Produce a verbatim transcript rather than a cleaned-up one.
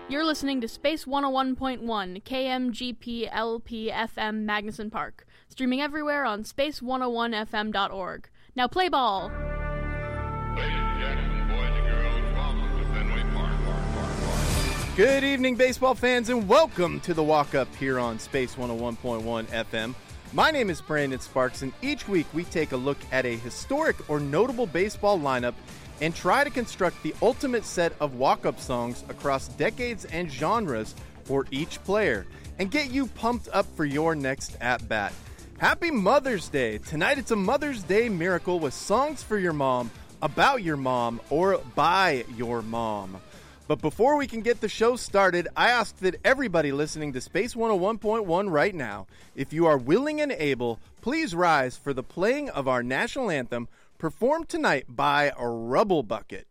You're listening to Space one oh one point one, K M G P L P F M Magnuson Park, streaming everywhere on space one oh one f m dot org. Now play ball! Ladies and gentlemen, boys and girls, welcome to Fenway Park. Park, Park, Park. Good evening, baseball fans, and welcome to the walk-up here on Space one oh one point one F M. My name is Brandon Sparks, and each week we take a look at a historic or notable baseball lineup and try to construct the ultimate set of walk-up songs across decades and genres for each player and get you pumped up for your next at-bat. Happy Mother's Day! Tonight it's a Mother's Day miracle with songs for your mom, about your mom, or by your mom. But before we can get the show started, I ask that everybody listening to Space one oh one point one right now, if you are willing and able, please rise for the playing of our national anthem, performed tonight by a Rubble Bucket.